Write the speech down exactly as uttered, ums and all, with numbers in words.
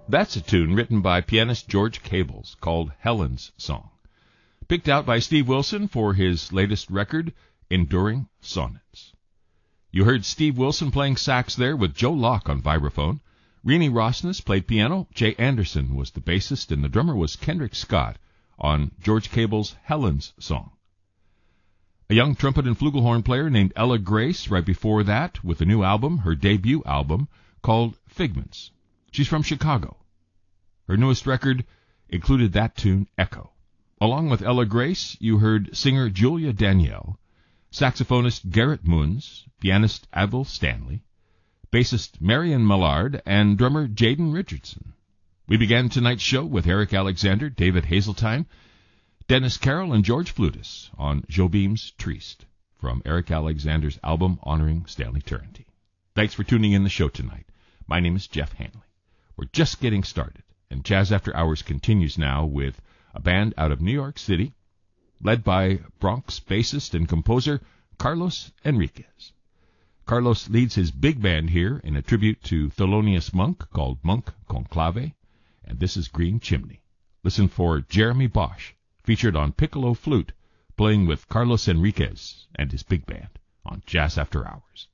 That's a tune written by pianist George Cables called Helen's Song, picked out by Steve Wilson for his latest record, Enduring Sonnets. You heard Steve Wilson playing sax there with Joe Locke on vibraphone. Renee Rosnes played piano. Jay Anderson was the bassist, and the drummer was Kendrick Scott on George Cables' Helen's Song. A young trumpet and flugelhorn player named Ella Grace right before that with a new album, her debut album, called Figments. She's from Chicago. Her newest record included that tune, Echo. Along with Ella Grace, you heard singer Julia Danielle, saxophonist Garrett Moons, pianist Avril Stanley, bassist Marion Millard, and drummer Jaden Richardson. We began tonight's show with Eric Alexander, David Hazeltine, Dennis Carroll, and George Flutis on Jobim's Triste from Eric Alexander's album honoring Stanley Turrentine. Thanks for tuning in the show tonight. My name is Jeff Hanley. We're just getting started, and Jazz After Hours continues now with a band out of New York City, led by Bronx bassist and composer Carlos Enriquez. Carlos leads his big band here in a tribute to Thelonious Monk called Monk Conclave, and this is Green Chimney. Listen for Jeremy Bosch, featured on piccolo flute, playing with Carlos Enriquez and his big band on Jazz After Hours.